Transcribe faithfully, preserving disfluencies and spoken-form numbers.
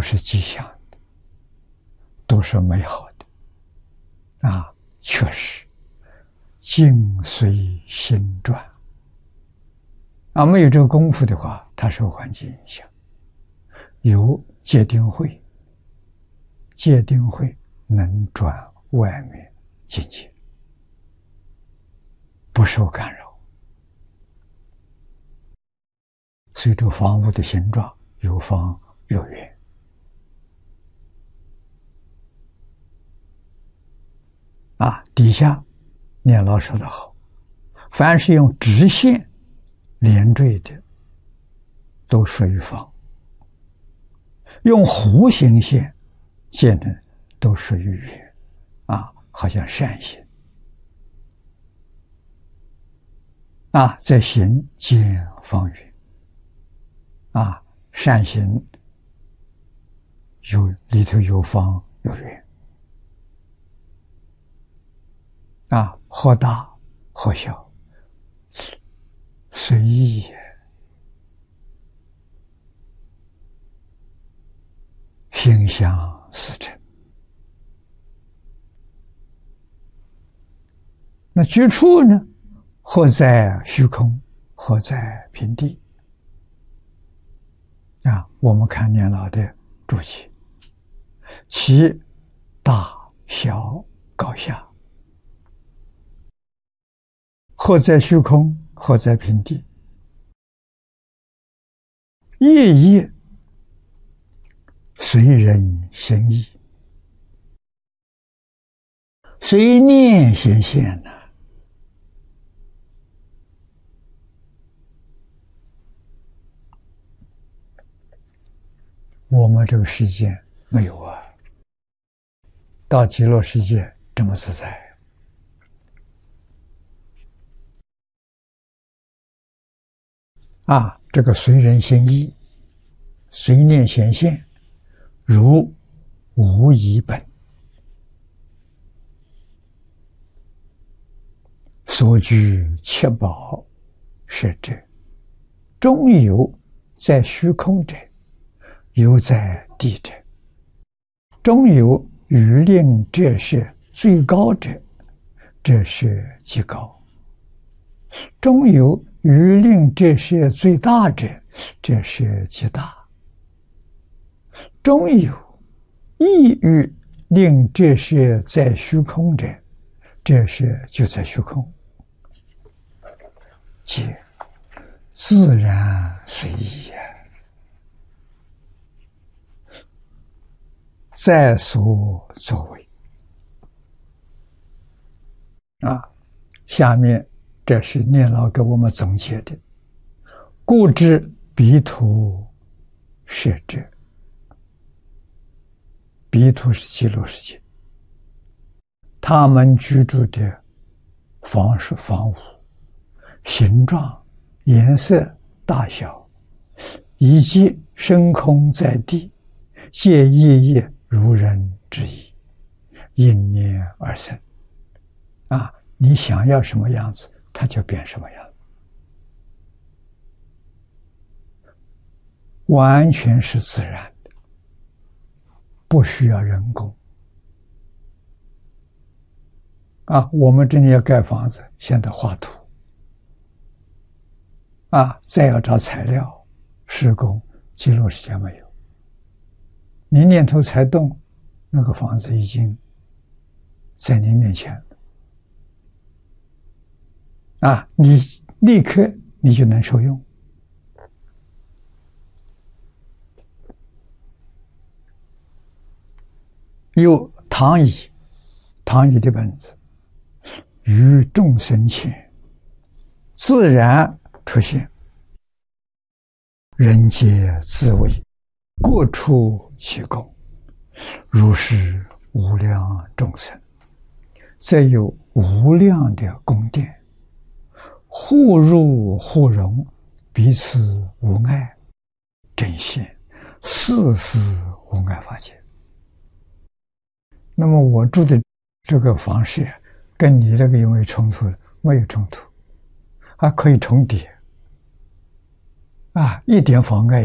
都是吉祥的，都是美好的啊！确实，境随心转啊！没有这个功夫的话，它受环境影响。有戒定慧，戒定慧能转外面境界，不受干扰。所以这个房屋的形状有方有圆啊。底下念老说得好，凡是用直线连缀的都属于方，用弧形线建的都属于圆啊，好像扇形啊，在形见方圆啊，扇形有里头有方有圆啊，或大或小，随意心想事成。那居处呢？或在虚空，或在平地啊。我们看年老的注解，其大小高下，或在虚空，或在平地，夜夜随人心意，随念显现呢。我们这个世界没有啊，到极乐世界这么自在啊！这个随人心意，随念显现，如无一本，所居七宝是者，中有在虚空者，有在地者，中有余令这是最高者，这是极高；中有余令这是最大者，这是极大；中有意欲令这是在虚空者，这是就在虚空，皆自然随意啊，在所作为啊。下面这是念老给我们总结的，故知彼土是者，彼土是极乐世界，他们居住的房是房屋，形状、颜色、大小，以及升空在地，皆夜夜如人之意，应念而生啊！你想要什么样子，它就变什么样子，完全是自然的，不需要人工啊！我们这里要盖房子，现在画图啊，再要找材料、施工，极乐世界没有。你念头才动，那个房子已经在你面前了啊！你立刻你就能受用。有唐乙，唐乙的本子，于众生前自然出现，人皆自为，各处其功，如是无量众生，则有无量的宫殿，互入互融，彼此无碍，真现事事无碍法界。那么我住的这个房式跟你这个有没有冲突？没有冲突，还可以重叠啊，一点妨碍